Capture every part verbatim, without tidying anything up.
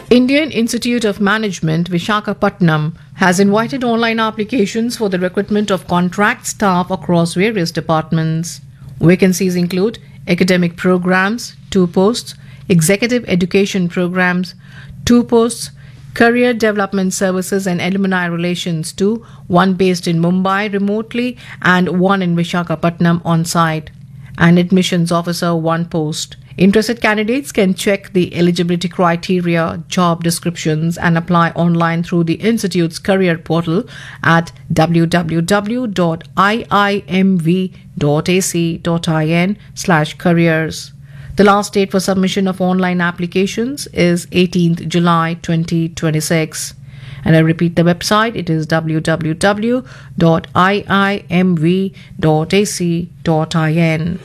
Indian Institute of Management, Visakhapatnam, has invited online applications for the recruitment of contract staff across various departments. Vacancies include academic programs, two posts, executive education programs, two posts, career development services and alumni relations, two, one based in Mumbai remotely and one in Visakhapatnam on site, and admissions officer, one post. Interested candidates can check the eligibility criteria, job descriptions, and apply online through the Institute's career portal at w w w dot i i m v dot a c dot in slash careers. The last date for submission of online applications is eighteenth July twenty twenty-six. And I repeat the website, it is w w w dot i i m v dot a c dot in.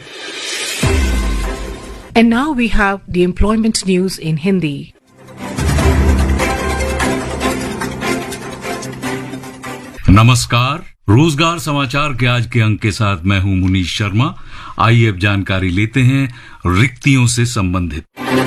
And now we have the employment news in Hindi. नमस्कार, रोजगार समाचार के आज के अंक के साथ मैं हूं मुनीश शर्मा। आइए अब जानकारी लेते हैं रिक्तियों से संबंधित।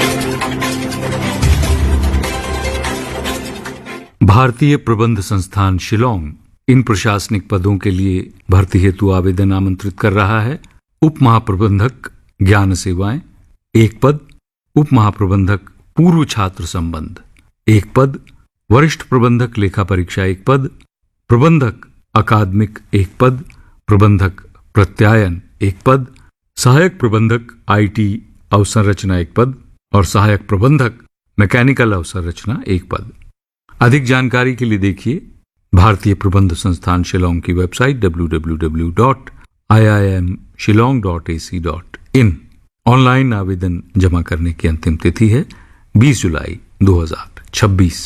भारतीय प्रबंध संस्थान शिलोंग इन प्रशासनिक पदों के लिए भर्ती हेतु आवेदन आमंत्रित कर रहा है। उप महाप्रबंधक ज्ञान सेवाएं एक पद, उप महाप्रबंधक पूर्व छात्र संबंध एक पद, वरिष्ठ प्रबंधक लेखा परीक्षा एक पद, प्रबंधक अकादमिक एक पद, प्रबंधक प्रत्यायन एक पद, सहायक प्रबंधक आईटी अवसंरचना एक पद और सहायक प्रबंधक मैकेनिकल अवसंरचना एक पद। अधिक जानकारी के लिए देखिए भारतीय प्रबंध संस्थान शिलोंग की website W W W dot I I am Shillong dot A C dot in. Online आवेदन जमा करने की अंतिम तिथि है बीस जुलाई दो हज़ार छब्बीस।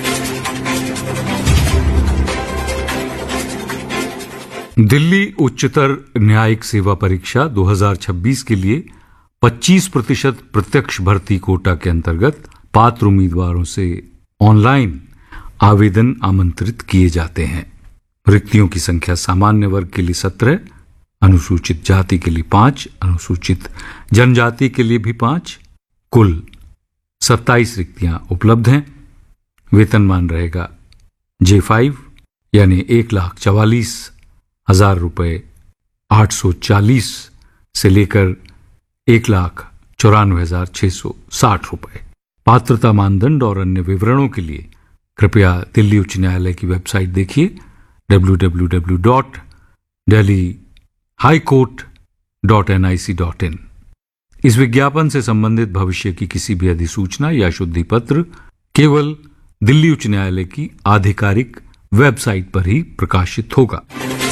दिल्ली उच्चतर न्यायिक सेवा परीक्षा दो हज़ार छब्बीस के लिए पच्चीस प्रतिशत प्रत्यक्ष भर्ती कोटा के अंतर्गत पात्र उम्मीदवारों से ऑनलाइन आवेदन आमंत्रित किए जाते हैं। रिक्तियों की संख्या सामान्य वर्ग के लिए सत्रह, अनुसूचित जाति के लिए पांच, अनुसूचित जनजाति के लिए भी पांच, कुल सत्ताईस रिक्तियां उपलब्ध हैं। वेतनमान रहेगा जे फाइव यानी एक लाख चवालीस हजार रुपये आठ सौ चालीस से लेकर एक लाख चौरानवे हजार छह सौ साठ रुपये। पात्रता मानदंड और अन्य विवरणों के लिए कृपया दिल्ली उच्च न्यायालय की वेबसाइट देखिए W W W dot Delhi high court dot N I C dot in. इस विज्ञापन से संबंधित भविष्य की किसी भी अधिसूचना या शुद्धि पत्र केवल दिल्ली उच्च न्यायालय की आधिकारिक वेबसाइट पर ही प्रकाशित होगा।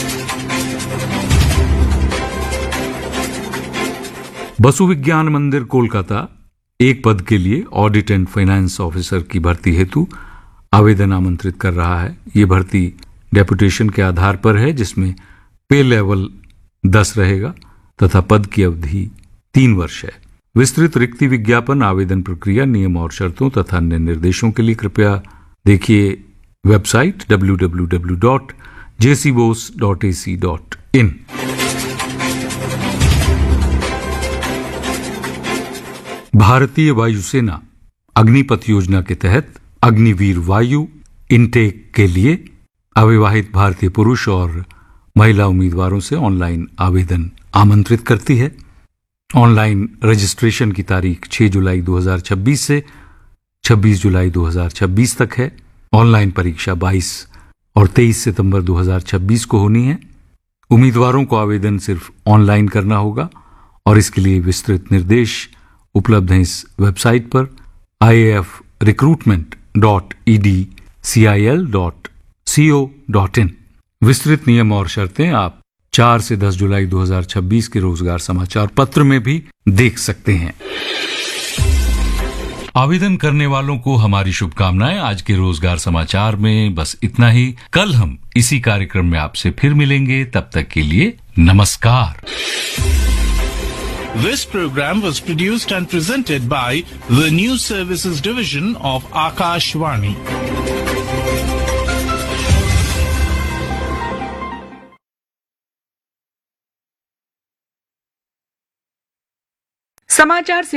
बसु विज्ञान मंदिर कोलकाता एक पद के लिए ऑडिट एंड फाइनेंस ऑफिसर की भर्ती हेतु आवेदन आमंत्रित कर रहा है। ये भर्ती डेपुटेशन के आधार पर है, जिसमें पे लेवल दस रहेगा तथा पद की अवधि तीन वर्ष है। विस्तृत रिक्ति विज्ञापन, आवेदन प्रक्रिया, नियम और शर्तों तथा अन्य निर्देशों के लिए कृपया देखिए website W W W dot J C Bose dot A C dot in. भारतीय वायुसेना अग्निपथ योजना के तहत अग्निवीर वायु इनटेक के लिए अविवाहित भारतीय पुरुष और महिला उम्मीदवारों से ऑनलाइन आवेदन आमंत्रित करती है। ऑनलाइन रजिस्ट्रेशन की तारीख छह जुलाई दो हज़ार छब्बीस से छब्बीस जुलाई दो हज़ार छब्बीस तक है। ऑनलाइन परीक्षा बाईस और तेईस सितंबर दो हज़ार छब्बीस को होनी है। उम्मीदवारों को आवेदन सिर्फ ऑनलाइन करना होगा और इसके लिए विस्तृत निर्देश उपलब्ध हैं इस वेबसाइट पर आई A F recruitment dot E D C I L dot C O dot in. विस्तृत नियम और शर्तें आप चार से दस जुलाई दो हज़ार छब्बीस के रोजगार समाचार पत्र में भी देख सकते हैं। आवेदन करने वालों को हमारी शुभकामनाएं। आज के रोजगार समाचार में बस इतना ही। कल हम इसी कार्यक्रम में आपसे फिर मिलेंगे, तब तक के लिए नमस्कार। This program was produced and presented by the News Services Division of Akashvani. समाचार